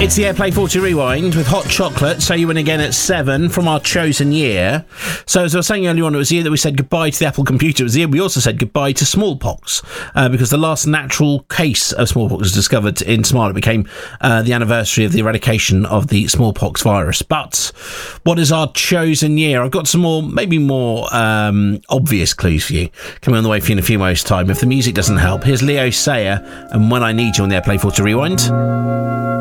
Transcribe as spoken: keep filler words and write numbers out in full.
It's the Airplay forty Rewind with Hot Chocolate. So you win again at seven from our chosen year. So as I was saying earlier on, it was the year that we said goodbye to the Apple computer. It was the year we also said goodbye to smallpox, uh, because the last natural case of smallpox was discovered in Somalia. It became uh, the anniversary of the eradication of the smallpox virus. But what is our chosen year? I've got some more, maybe more um, obvious clues for you coming on the way for you in a few moments' time. If the music doesn't help, here's Leo Sayer and When I Need You on the Airplay forty Rewind.